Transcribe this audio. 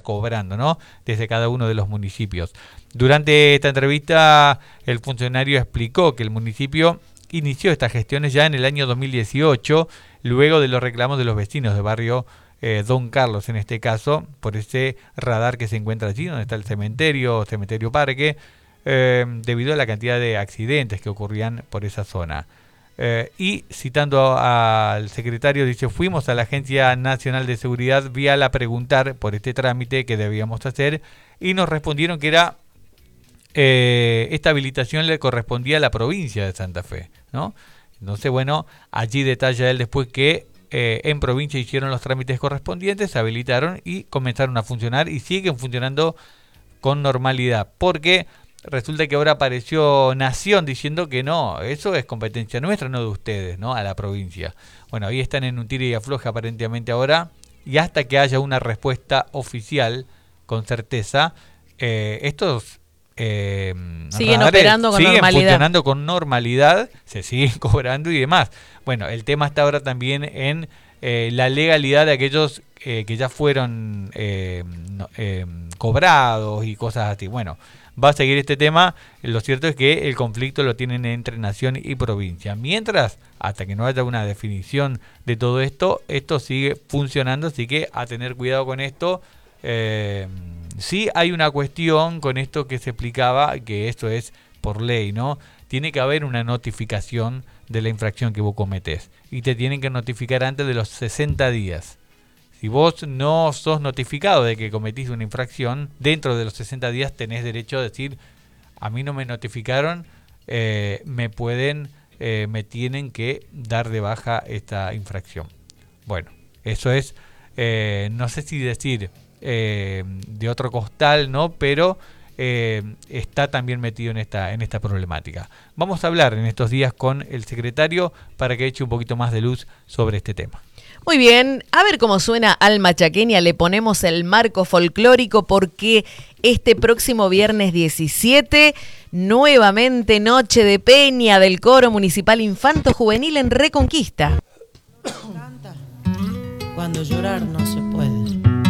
cobrando, ¿no? Desde cada uno de los municipios. Durante esta entrevista, el funcionario explicó que el municipio inició estas gestiones ya en el año 2018, luego de los reclamos de los vecinos del barrio Don Carlos, en este caso, por ese radar que se encuentra allí, donde está el cementerio parque, debido a la cantidad de accidentes que ocurrían por esa zona. Y citando al secretario, dice: fuimos a la Agencia Nacional de Seguridad Vial a preguntar por este trámite que debíamos hacer y nos respondieron que era esta habilitación le correspondía a la provincia de Santa Fe, ¿no? Entonces, bueno, allí detalla él después que en provincia hicieron los trámites correspondientes, se habilitaron y comenzaron a funcionar y siguen funcionando con normalidad, porque resulta que ahora apareció Nación diciendo que no, eso es competencia nuestra, no de ustedes, ¿no? A la provincia. Bueno, ahí están en un tire y afloje aparentemente ahora, y hasta que haya una respuesta oficial, con certeza, estos siguen operando con normalidad. Siguen funcionando con normalidad, se siguen cobrando y demás. Bueno, el tema está ahora también en la legalidad de aquellos que ya fueron cobrados y cosas así. Bueno, va a seguir este tema. Lo cierto es que el conflicto lo tienen entre nación y provincia. Mientras, hasta que no haya una definición de todo esto, esto sigue funcionando, así que a tener cuidado con esto. Sí hay una cuestión con esto que se explicaba, que esto es por ley, ¿no? Tiene que haber una notificación de la infracción que vos cometés y te tienen que notificar antes de los 60 días. Si vos no sos notificado de que cometiste una infracción, dentro de los 60 días tenés derecho a decir: a mí no me notificaron, me tienen que dar de baja esta infracción. Bueno, eso es, no sé si decir de otro costal, ¿no? Pero está también metido en esta problemática. Vamos a hablar en estos días con el secretario para que eche un poquito más de luz sobre este tema. Muy bien, a ver cómo suena Alma Chaqueña, le ponemos el marco folclórico porque este próximo viernes 17, nuevamente noche de peña del Coro Municipal Infanto Juvenil en Reconquista. Canta cuando llorar no se puede.